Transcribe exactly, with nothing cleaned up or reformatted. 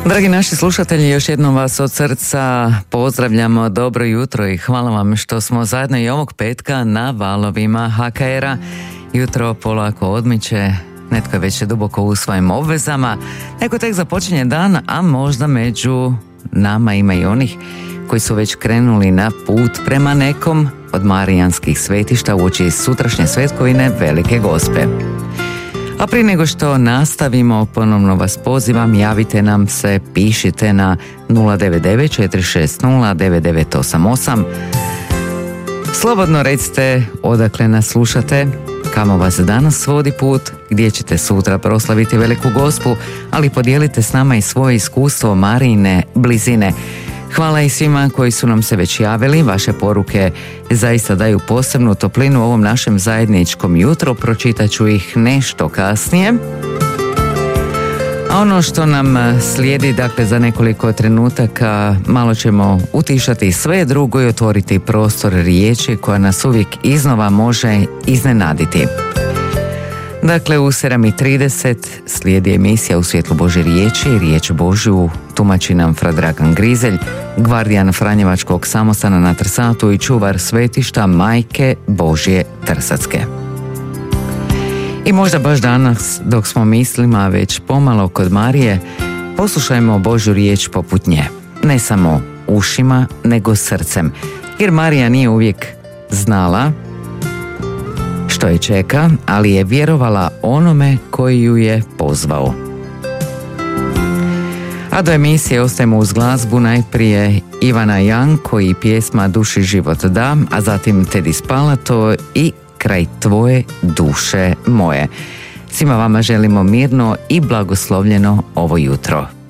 Dragi naši slušatelji, još jednom vas od srca pozdravljamo, dobro jutro i hvala vam što smo zajedno i ovog petka na valovima ha ka era. Jutro polako odmiče, netko je već duboko u svojim obvezama, neko tek započinje dan, a možda među nama ima i onih koji su već krenuli na put prema nekom od marijanskih svetišta uoči sutrašnje svetkovine Velike Gospe. A prije nego što nastavimo, ponovno vas pozivam, javite nam se, pišite na nula devet devet četiri šest nula devet devet osam osam. Slobodno recite odakle nas slušate, kamo vas danas vodi put, gdje ćete sutra proslaviti Veliku Gospu, ali podijelite s nama i svoje iskustvo Marijine blizine. Hvala i svima koji su nam se već javili, vaše poruke zaista daju posebnu toplinu ovom našem zajedničkom jutru, pročitat ću ih nešto kasnije. A ono što nam slijedi, dakle za nekoliko trenutaka, malo ćemo utišati sve drugo i otvoriti prostor riječi koja nas uvijek iznova može iznenaditi. Dakle, u sedam i trideset slijedi emisija U svjetlu Božje riječi, riječ Božju tumači nam fra Dragan Grizelj, gvardijan Franjevačkog samostana na Trsatu i čuvar svetišta Majke Božje Trsatske. I možda baš danas, dok smo mislima već pomalo kod Marije, poslušajmo Božju riječ poput nje. Ne samo ušima, nego srcem. Jer Marija nije uvijek znala što je čeka, ali je vjerovala onome koji ju je pozvao. A do emisije ostajemo uz glazbu, najprije Ivana Janko i pjesma Duši život da, a zatim Tedi Spalato i Kraj tvoje duše moje. Svima vama želimo mirno i blagoslovljeno ovo jutro.